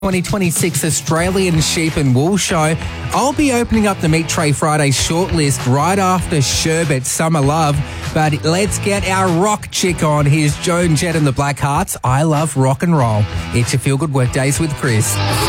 2026 Australian Sheep and Wool Show. I'll be opening up the Meat Tray Friday shortlist right after Sherbet Summer Love. But let's get our rock chick on. Here's Joan Jett and the Blackhearts. I love rock and roll. It's your Feel Good Workdays with Chris.